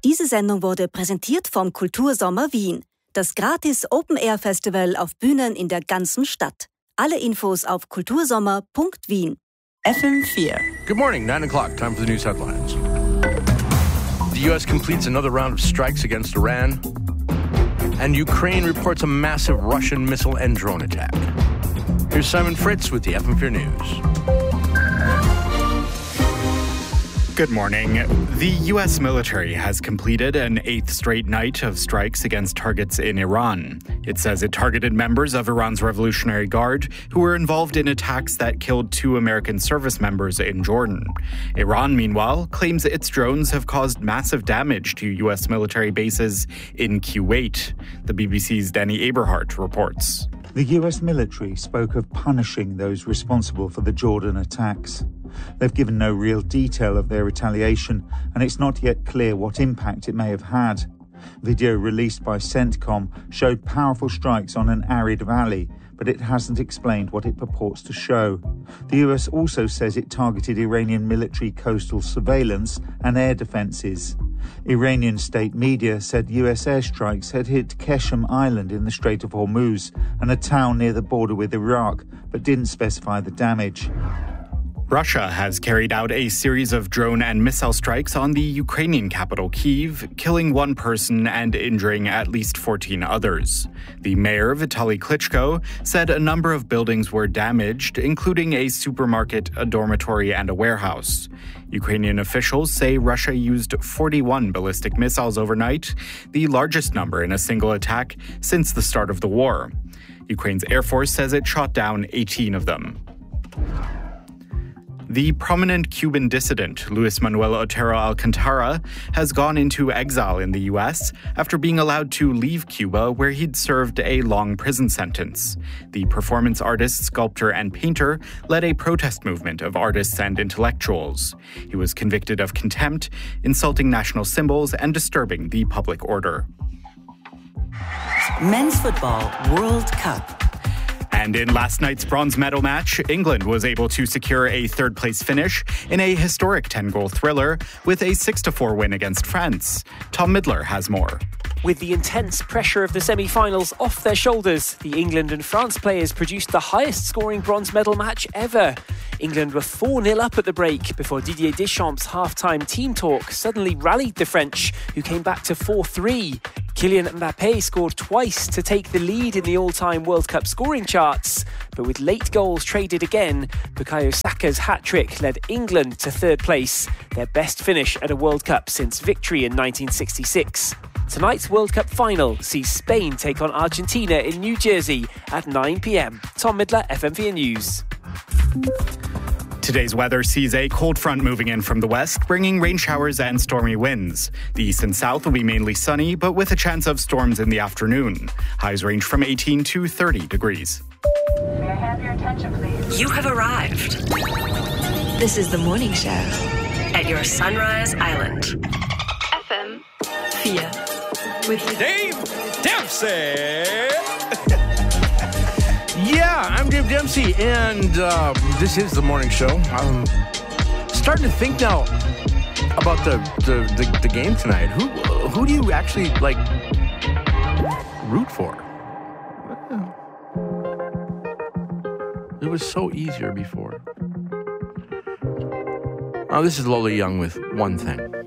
Diese Sendung wurde präsentiert vom Kultursommer Wien, das gratis Open-Air-Festival auf Bühnen in der ganzen Stadt. Alle Infos auf kultursommer.wien. FM4. Good morning, 9 o'clock, time for the news headlines. The U.S. completes another round of strikes against Iran, and Ukraine reports a massive Russian missile and drone attack. Here's Simon Fritz with the FM4 News. Good morning. The U.S. military has completed an 8th straight night of strikes against targets in Iran. It says it targeted members of Iran's Revolutionary Guard who were involved in attacks that killed 2 American service members in Jordan. Iran, meanwhile, claims its drones have caused massive damage to U.S. military bases in Kuwait. The BBC's Danny Eberhardt reports. The US military spoke of punishing those responsible for the Jordan attacks. They've given no real detail of their retaliation, and it's not yet clear what impact it may have had. Video released by CENTCOM showed powerful strikes on an arid valley, but it hasn't explained what it purports to show. The US also says it targeted Iranian military coastal surveillance and air defences. Iranian state media said US airstrikes had hit Keshem Island in the Strait of Hormuz and a town near the border with Iraq, but didn't specify the damage. Russia has carried out a series of drone and missile strikes on the Ukrainian capital, Kyiv, killing 1 person and injuring at least 14 others. The mayor, Vitaly Klitschko, said a number of buildings were damaged, including a supermarket, a dormitory, and a warehouse. Ukrainian officials say Russia used 41 ballistic missiles overnight, the largest number in a single attack since the start of the war. Ukraine's Air Force says it shot down 18 of them. The prominent Cuban dissident, Luis Manuel Otero Alcantara, has gone into exile in the U.S. after being allowed to leave Cuba, where he'd served a long prison sentence. The performance artist, sculptor, and painter led a protest movement of artists and intellectuals. He was convicted of contempt, insulting national symbols, and disturbing the public order. Men's Football World Cup. And in last night's bronze medal match, England was able to secure a third-place finish in a historic 10-goal thriller with a 6-4 win against France. Tom Midler has more. With the intense pressure of the semi-finals off their shoulders, the England and France players produced the highest-scoring bronze medal match ever. England were 4-0 up at the break before Didier Deschamps' half-time team talk suddenly rallied the French, who came back to 4-3. Kylian Mbappé scored twice to take the lead in the all-time World Cup scoring charts. But with late goals traded again, Bukayo Saka's hat-trick led England to third place, their best finish at a World Cup since victory in 1966. Tonight's World Cup final sees Spain take on Argentina in New Jersey at 9 p.m. Tom Midler, FM4 News. Today's weather sees a cold front moving in from the west, bringing rain showers and stormy winds. The east and south will be mainly sunny, but with a chance of storms in the afternoon. Highs range from 18 to 30 degrees. May I have your attention, please? You have arrived This is the morning show at your Sunrise Island. FM4 with Dave Dempsey! Yeah, I'm Dave Dempsey, and this is the morning show. I'm starting to think now about the game tonight. Who do you actually, root for? It was so easier before. Oh, this is Lola Young with One Thing.